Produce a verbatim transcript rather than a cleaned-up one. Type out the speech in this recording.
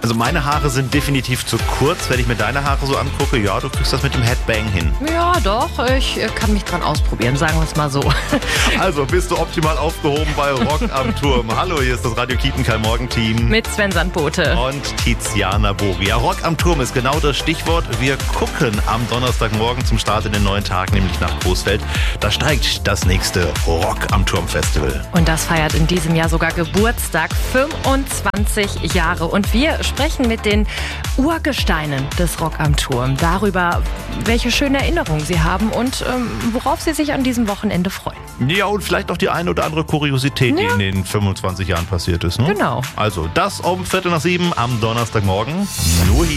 Also meine Haare sind definitiv zu kurz. Wenn ich mir deine Haare so angucke, ja, du kriegst das mit dem Headbang hin. Ja, doch. Ich kann mich dran ausprobieren, sagen wir es mal so. Also bist du optimal aufgehoben bei Rock am Turm. Hallo, hier ist das Radio Kietenkerl Morgenteam. Mit Sven Sandbote. Und Tiziana Boria. Rock am Turm ist genau das Stichwort. Wir gucken am Donnerstagmorgen zum Start in den neuen Tag, nämlich nach Coesfeld. Da steigt das nächste Rock am Turm Festival. Und das feiert in diesem Jahr sogar Geburtstag, fünfundzwanzig Jahre. Und wir sprechen mit den Urgesteinen des Rock am Turm darüber, welche schönen Erinnerungen sie haben und ähm, worauf sie sich an diesem Wochenende freuen. Ja, und vielleicht auch die eine oder andere Kuriosität, die Ja. in den fünfundzwanzig Jahren passiert ist. Ne? Genau. Also das um Viertel nach sieben am Donnerstagmorgen. Nur hier.